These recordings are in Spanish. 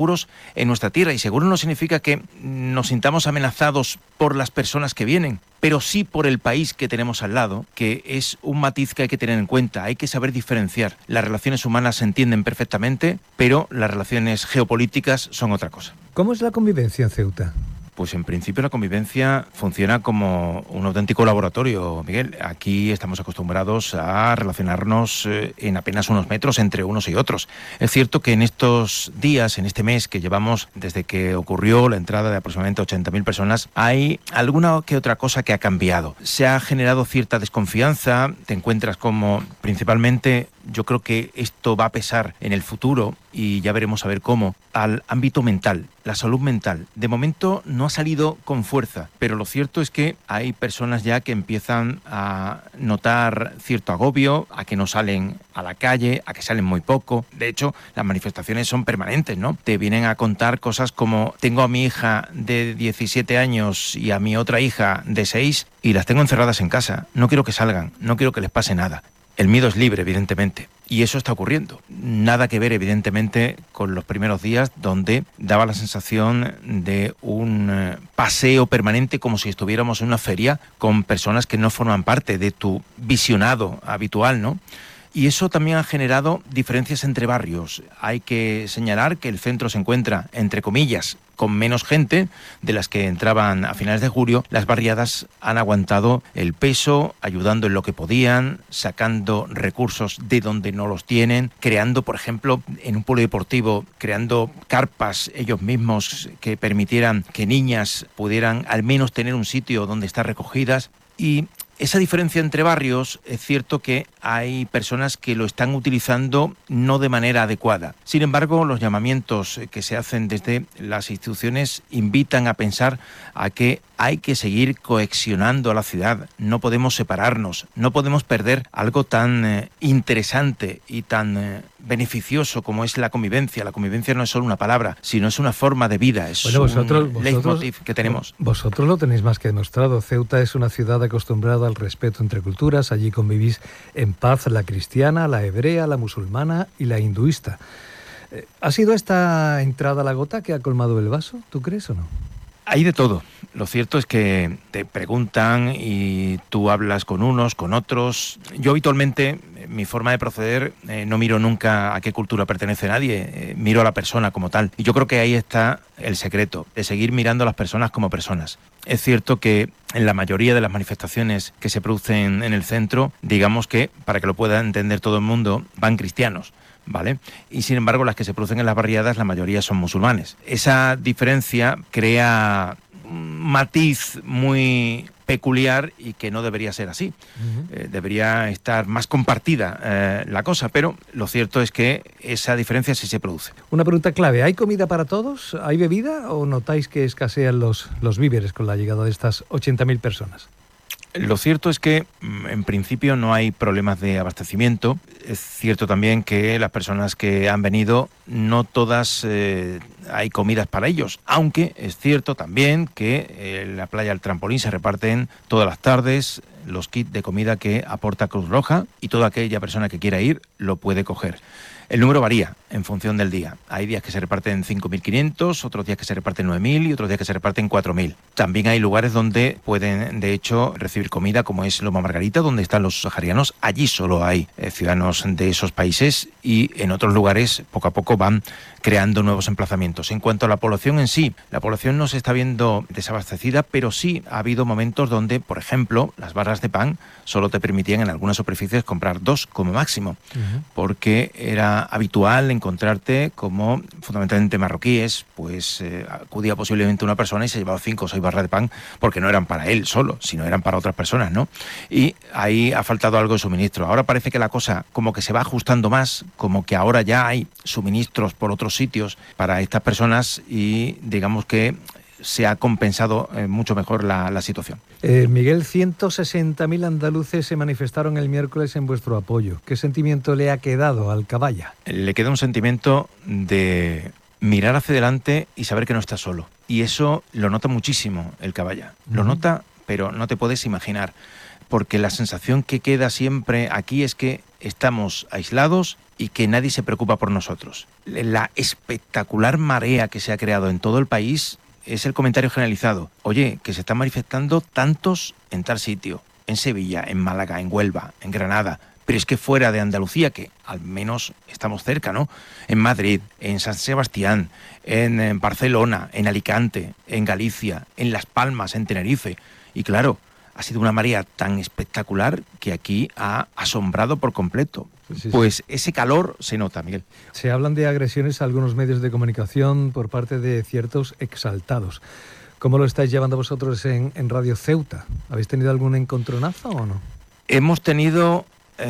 seguros en nuestra tierra, y seguro no significa que nos sintamos amenazados por las personas que vienen, pero sí por el país que tenemos al lado, que es un matiz que hay que tener en cuenta. Hay que saber diferenciar. Las relaciones humanas se entienden perfectamente, pero las relaciones geopolíticas son otra cosa. ¿Cómo es la convivencia en Ceuta? Pues en principio la convivencia funciona como un auténtico laboratorio, Miguel. Aquí estamos acostumbrados a relacionarnos en apenas unos metros entre unos y otros. Es cierto que en estos días, en este mes que llevamos desde que ocurrió la entrada de aproximadamente 80.000 personas, hay alguna que otra cosa que ha cambiado. Se ha generado cierta desconfianza, te encuentras como principalmente, yo creo que esto va a pesar en el futuro y ya veremos a ver cómo, al ámbito mental, la salud mental. De momento no ha salido con fuerza, pero lo cierto es que hay personas ya que empiezan a notar cierto agobio, a que no salen a la calle, a que salen muy poco. De hecho, las manifestaciones son permanentes, ¿no? Te vienen a contar cosas como: tengo a mi hija de 17 años y a mi otra hija de 6 y las tengo encerradas en casa. No quiero que salgan, no quiero que les pase nada. El miedo es libre, evidentemente, y eso está ocurriendo. Nada que ver, evidentemente, con los primeros días, donde daba la sensación de un paseo permanente, como si estuviéramos en una feria con personas que no forman parte de tu visionado habitual, ¿no? Y eso también ha generado diferencias entre barrios. Hay que señalar que el centro se encuentra, entre comillas, con menos gente de las que entraban a finales de julio. Las barriadas han aguantado el peso, ayudando en lo que podían, sacando recursos de donde no los tienen, creando, por ejemplo, en un polideportivo, creando carpas ellos mismos que permitieran que niñas pudieran al menos tener un sitio donde estar recogidas. Y esa diferencia entre barrios, es cierto que hay personas que lo están utilizando no de manera adecuada. Sin embargo, los llamamientos que se hacen desde las instituciones invitan a pensar a que hay que seguir cohesionando a la ciudad. No podemos separarnos, no podemos perder algo tan interesante y tan beneficioso como es la convivencia. La convivencia no es solo una palabra, sino es una forma de vida, es un leitmotiv que tenemos. Vosotros lo tenéis más que demostrado. Ceuta es una ciudad acostumbrada al respeto entre culturas. Allí convivís en paz la cristiana, la hebrea, la musulmana y la hinduista. ¿Ha sido esta entrada la gota que ha colmado el vaso? ¿Tú crees o no? Hay de todo. Lo cierto es que te preguntan y tú hablas con unos, con otros. Yo habitualmente, mi forma de proceder, no miro nunca a qué cultura pertenece nadie, miro a la persona como tal. Y yo creo que ahí está el secreto, de seguir mirando a las personas como personas. Es cierto que en la mayoría de las manifestaciones que se producen en el centro, digamos que, para que lo pueda entender todo el mundo, van cristianos, ¿vale? Y sin embargo, las que se producen en las barriadas, la mayoría son musulmanes. Esa diferencia crea un matiz muy peculiar y que no debería ser así. Debería estar más compartida la cosa, pero lo cierto es que esa diferencia sí se produce. Una pregunta clave: ¿hay comida para todos? ¿Hay bebida? ¿O notáis que escasean los víveres con la llegada de estas 80.000 personas? Lo cierto es que en principio no hay problemas de abastecimiento. Es cierto también que las personas que han venido, no todas hay comidas para ellos, aunque es cierto también que en la playa del Trampolín se reparten todas las tardes los kits de comida que aporta Cruz Roja, y toda aquella persona que quiera ir lo puede coger. El número varía en función del día. Hay días que se reparten 5.500, otros días que se reparten 9.000 y otros días que se reparten 4.000. También hay lugares donde pueden, de hecho, recibir comida, como es Loma Margarita, donde están los saharianos. Allí solo hay ciudadanos de esos países, y en otros lugares poco a poco van creando nuevos emplazamientos. En cuanto a la población en sí, la población no se está viendo desabastecida, pero sí ha habido momentos donde, por ejemplo, las barras de pan solo te permitían en algunas superficies comprar 2 como máximo, porque era habitual encontrarte como fundamentalmente marroquíes, pues acudía posiblemente una persona y se llevaba 5 o 6 barras de pan, porque no eran para él solo, sino eran para otras personas, ¿no? Y ahí ha faltado algo de suministro. Ahora parece que la cosa como que se va ajustando más, como que ahora ya hay suministros por otros sitios para estas personas, y digamos que se ha compensado mucho mejor la situación. Miguel, 160.000 andaluces se manifestaron el miércoles en vuestro apoyo. ¿Qué sentimiento le ha quedado al caballa? Le queda un sentimiento de mirar hacia adelante y saber que no está solo. Y eso lo nota muchísimo el caballa. Lo nota, pero no te puedes imaginar. Porque la sensación que queda siempre aquí es que estamos aislados y que nadie se preocupa por nosotros. La espectacular marea que se ha creado en todo el país es el comentario generalizado. Oye, que se están manifestando tantos en tal sitio, en Sevilla, en Málaga, en Huelva, en Granada, pero es que fuera de Andalucía, que al menos estamos cerca, ¿no? En Madrid, en San Sebastián, en Barcelona, en Alicante, en Galicia, en Las Palmas, en Tenerife. Y claro, ha sido una marea tan espectacular que aquí ha asombrado por completo. Sí. Pues ese calor se nota, Miguel. Se hablan de agresiones a algunos medios de comunicación por parte de ciertos exaltados. ¿Cómo lo estáis llevando vosotros en Radio Ceuta? ¿Habéis tenido algún encontronazo o no? Hemos tenido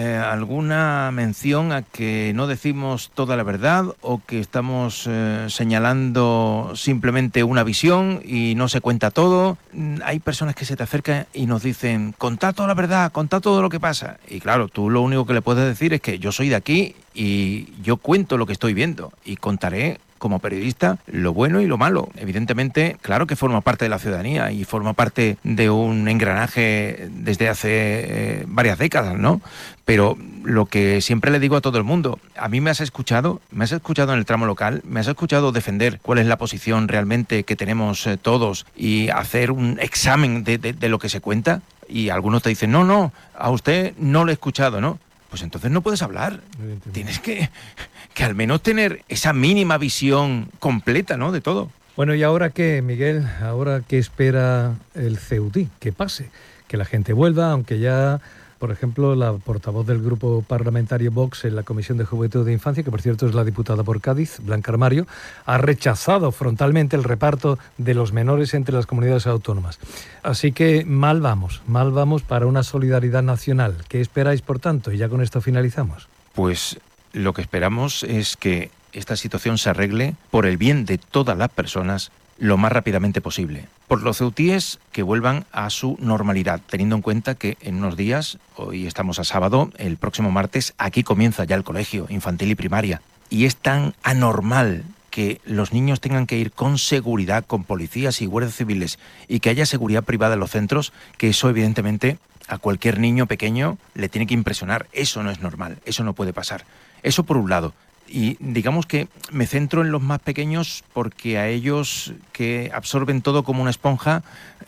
alguna mención a que no decimos toda la verdad o que estamos señalando simplemente una visión y no se cuenta todo. Hay personas que se te acercan y nos dicen, contad toda la verdad, contad todo lo que pasa. Y claro, tú lo único que le puedes decir es que yo soy de aquí y yo cuento lo que estoy viendo y contaré como periodista lo bueno y lo malo. Evidentemente, claro que forma parte de la ciudadanía y forma parte de un engranaje desde hace varias décadas, ¿no? Pero lo que siempre le digo a todo el mundo, a mí me has escuchado en el tramo local, me has escuchado defender cuál es la posición realmente que tenemos todos y hacer un examen de lo que se cuenta, y algunos te dicen, no, a usted no lo he escuchado, ¿no? Pues entonces no puedes hablar. Tienes que al menos tener esa mínima visión completa, ¿no?, de todo. Bueno, ¿y ahora qué, Miguel? ¿Ahora qué espera el Ceutí? ¿Qué pase? Que la gente vuelva, aunque ya, por ejemplo, la portavoz del grupo parlamentario Vox en la Comisión de Juventud e Infancia, que por cierto es la diputada por Cádiz, Blanca Armario, ha rechazado frontalmente el reparto de los menores entre las comunidades autónomas. Así que mal vamos para una solidaridad nacional. ¿Qué esperáis, por tanto? Y ya con esto finalizamos. Pues lo que esperamos es que esta situación se arregle por el bien de todas las personas lo más rápidamente posible. Por los ceutíes que vuelvan a su normalidad, teniendo en cuenta que en unos días, hoy estamos a sábado, el próximo martes, aquí comienza ya el colegio infantil y primaria. Y es tan anormal que los niños tengan que ir con seguridad, con policías y guardias civiles, y que haya seguridad privada en los centros, que eso evidentemente a cualquier niño pequeño le tiene que impresionar. Eso no es normal, eso no puede pasar. Eso por un lado. Y digamos que me centro en los más pequeños porque a ellos, que absorben todo como una esponja,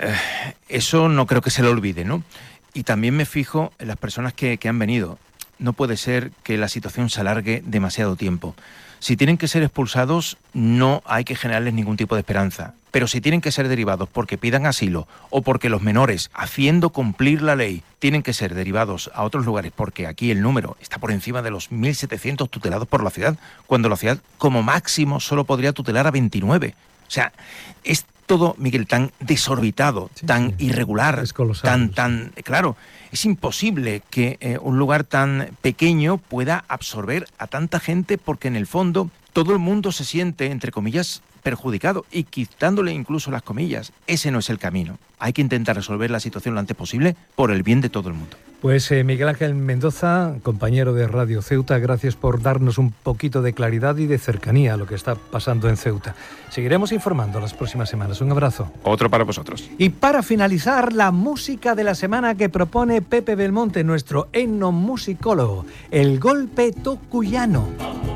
eso no creo que se lo olvide, ¿no? Y también me fijo en las personas que han venido. No puede ser que la situación se alargue demasiado tiempo. Si tienen que ser expulsados, no hay que generarles ningún tipo de esperanza. Pero si tienen que ser derivados porque pidan asilo o porque los menores, haciendo cumplir la ley, tienen que ser derivados a otros lugares porque aquí el número está por encima de los 1.700 tutelados por la ciudad, cuando la ciudad como máximo solo podría tutelar a 29. O sea, es todo, Miguel, tan desorbitado, tan irregular, es colosal, claro, es imposible que un lugar tan pequeño pueda absorber a tanta gente porque en el fondo todo el mundo se siente, entre comillas, perjudicado y quitándole incluso las comillas. Ese no es el camino. Hay que intentar resolver la situación lo antes posible por el bien de todo el mundo. Pues Miguel Ángel Mendoza, compañero de Radio Ceuta, gracias por darnos un poquito de claridad y de cercanía a lo que está pasando en Ceuta. Seguiremos informando las próximas semanas. Un abrazo. Otro para vosotros. Y para finalizar, la música de la semana que propone Pepe Belmonte, nuestro etnomusicólogo, el golpe tocuyano.